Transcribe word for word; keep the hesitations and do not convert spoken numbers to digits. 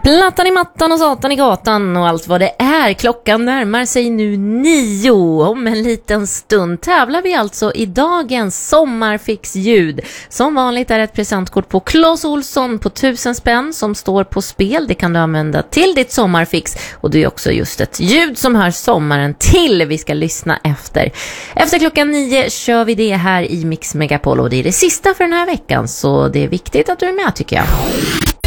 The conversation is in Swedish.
Plattan i mattan och satan i gatan och allt vad det är. Klockan närmar sig nu nio. Om en liten stund tävlar vi alltså i dagens sommarfix-ljud. Som vanligt är ett presentkort på Clas Ohlson på tusen spänn som står på spel. Det kan du använda till ditt sommarfix. Och det är också just ett ljud som hör sommaren till. Vi ska lyssna efter. Efter klockan nio kör vi det här i Mix Megapol. Och det är det sista för den här veckan. Så det är viktigt att du är med, tycker jag.